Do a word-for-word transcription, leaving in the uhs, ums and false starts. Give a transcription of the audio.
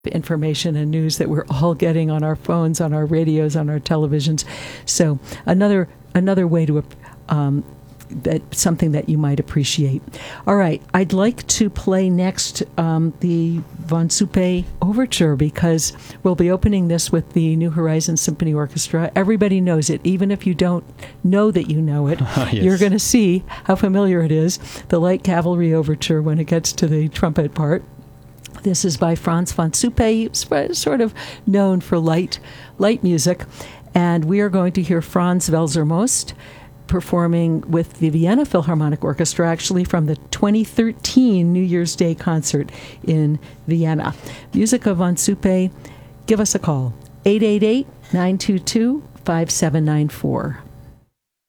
information and news that we're all getting on our phones, on our radios, on our televisions. So another another way to um, that something that you might appreciate. All right, I'd like to play next um, the Von Suppe Overture, because we'll be opening this with the New Horizons Symphony Orchestra. Everybody knows it, even if you don't know that you know it. Yes. You're going to see how familiar it is. The Light Cavalry Overture when it gets to the trumpet part. This is by Franz von Suppe, sort of known for light, light music. And we are going to hear Franz Welser-Most performing with the Vienna Philharmonic Orchestra, actually from the twenty thirteen New Year's Day concert in Vienna. Music of von Suppe. Give us a call, eight eight eight, nine two two, five seven nine four.